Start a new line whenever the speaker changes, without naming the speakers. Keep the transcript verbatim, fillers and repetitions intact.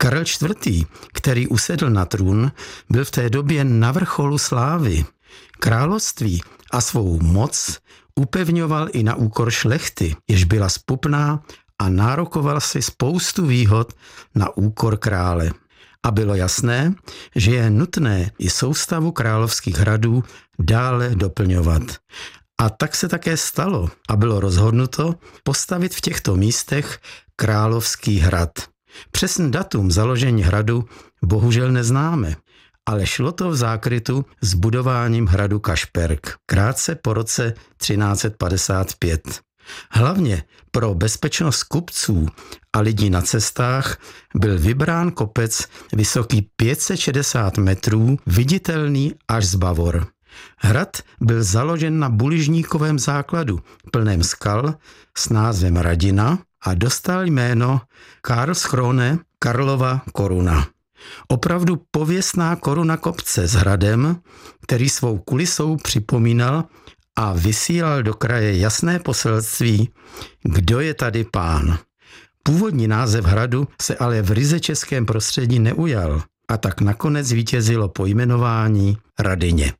Karel čtvrtý., který usedl na trůn, byl v té době na vrcholu slávy. Království a svou moc upevňoval i na úkor šlechty, jež byla zpupná a nárokoval si spoustu výhod na úkor krále. A bylo jasné, že je nutné i soustavu královských hradů dále doplňovat. A tak se také stalo a bylo rozhodnuto postavit v těchto místech Královský hrad. Přesný datum založení hradu bohužel neznáme, ale šlo to v zákrytu s budováním hradu Kašperk, krátce po roce třináct set padesát pět. Hlavně pro bezpečnost kupců a lidí na cestách byl vybrán kopec vysoký pět set šedesát metrů, viditelný až z Bavor. Hrad byl založen na buližníkovém základu, plném skal s názvem Radina a dostal jméno Karlskrone, Karlova koruna. Opravdu pověstná koruna kopce s hradem, který svou kulisou připomínal a vysílal do kraje jasné poselství, kdo je tady pán. Původní název hradu se ale v ryze českém prostředí neujal a tak nakonec vítězilo pojmenování Radyně.